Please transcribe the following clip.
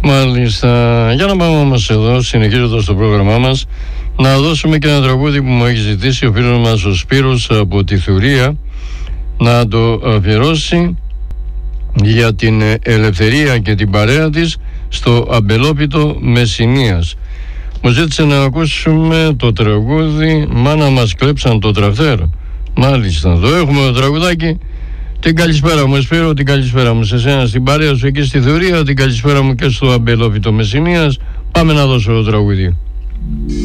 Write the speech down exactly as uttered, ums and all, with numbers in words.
Μάλιστα. Για να πάμε όμως εδώ, συνεχίζοντας το πρόγραμμά μας, να δώσουμε και ένα τραγούδι που μου έχει ζητήσει ο φίλος μας ο Σπύρος από τη Θουρία, να το αφιερώσει για την Ελευθερία και την παρέα της στο Αμπελόπιτο Μεσσηνίας. Μου ζήτησε να ακούσουμε το τραγούδι «Μάνα μας κλέψαν το τραφτέρ». Μάλιστα, το έχουμε το τραγουδάκι. Την καλησπέρα μου Σπύρο, την καλησπέρα μου σε σένα, στην παρέα σου εκεί στη Θουρία, την καλησπέρα μου και στο Αμπελόπιτο Μεσσηνίας. Πάμε να δώσω το τραγούδι.